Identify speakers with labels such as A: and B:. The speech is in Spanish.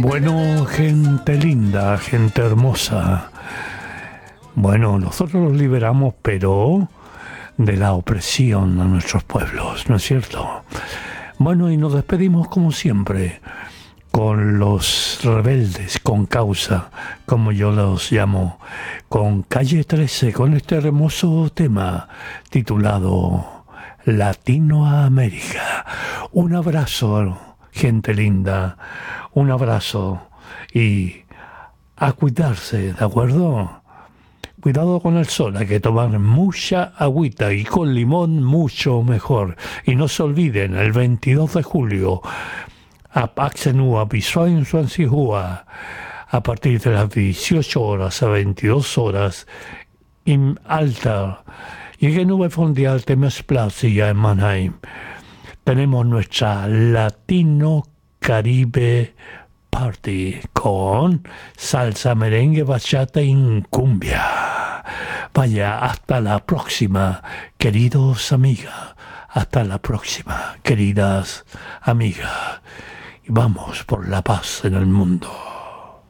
A: Bueno, gente linda, gente hermosa. Bueno, nosotros los liberamos, pero de la opresión a nuestros pueblos, ¿no es cierto? Bueno, y nos despedimos como siempre, con los rebeldes, con causa, como yo los llamo, con Calle 13, con este hermoso tema titulado Latinoamérica. Un abrazo, gente linda, un abrazo y a cuidarse, ¿de acuerdo? Cuidado con el sol, hay que tomar mucha agüita y con limón mucho mejor. Y no se olviden, el 22 de julio, a partir de las 18 horas a 22 horas, im Altar, Gegenüber von die Alte Messplatz en Mannheim, tenemos nuestra Latino Caribe Party con salsa, merengue, bachata y cumbia. Vaya, hasta la próxima, queridos amigas. Hasta la próxima, queridas amigas. Y vamos por la paz en el mundo.